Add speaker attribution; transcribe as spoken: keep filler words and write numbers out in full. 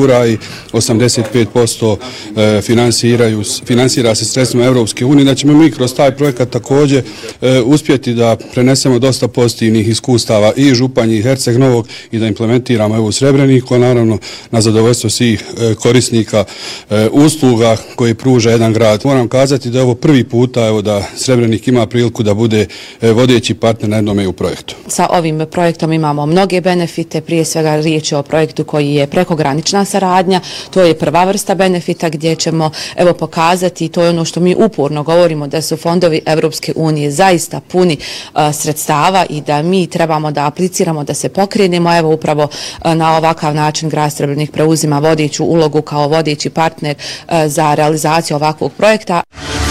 Speaker 1: eura i osamdeset pet posto finansiraju, finansira se sredstvima Europske unije, da ćemo mi kroz taj projekat također uspjeti da prenesemo dosta pozitivnih iskustava i Županji i Herceg Novog i da implementiramo evo u Srebreniku, naravno na zadovoljstvo svih korisnika usluga koje pruža jedan grad. Moram kazati da je ovo prvi puta evo da Srebrenik ima priliku da bude vodeći partner na jednom E U projektu.
Speaker 2: Sa ovim projektom imamo mnoge benefite, prije svega riječ je o projektu koji je prekogranična saradnja, to je prva vrsta benefita gdje ćemo evo pokazati, i to je ono što mi uporno govorimo, da su fondovi Europske unije zaista puni a, sredstava i da mi trebamo da apliciramo, da se pokrenemo. Evo upravo a, na ovakav način grad Srebrenik preuzima vodeću ulogu kao vodeći partner a, za realizaciju ovakvog projekta.